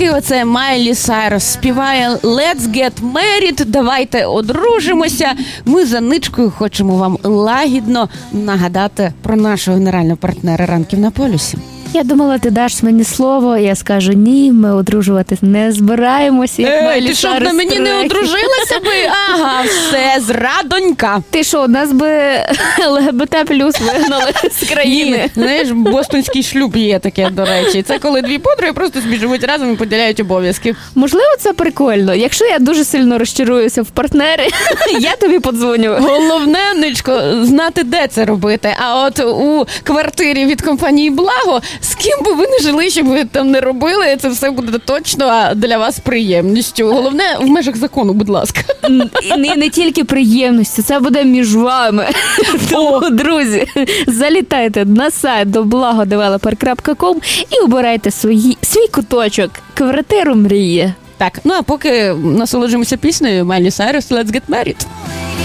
поки оце Майлі Сайрус співає «Let's get married», давайте одружимося, ми за ничкою хочемо вам лагідно нагадати про нашого генерального партнера «Ранків на полюсі». Я думала, ти даш мені слово, я скажу, ні, ми одружуватись не збираємося. Ти що, на мені не одружилася би? Ага, все, зрадонька. Ти що, нас би ЛГБТ плюс вигнали з країни? Ні, знаєш, бостонський шлюб є таке, до речі. Це коли дві подруги просто собі живуть разом і поділяють обов'язки. Можливо, це прикольно. Якщо я дуже сильно розчаруюся в партнері, я тобі подзвоню. Головне, Ничко, знати, де це робити. А от у квартирі від компанії «Благо» з ким би ви не жили, щоб ви там не робили, це все буде точно для вас приємністю. Головне, в межах закону, будь ласка. Не тільки приємності, це буде між вами. Тому, друзі, залітайте на сайт до blagodeveloper.com і обирайте свій куточок. Квартиру мрії. Так, ну а поки насолоджуємося піснею Майлі Сайрус «Let's get married».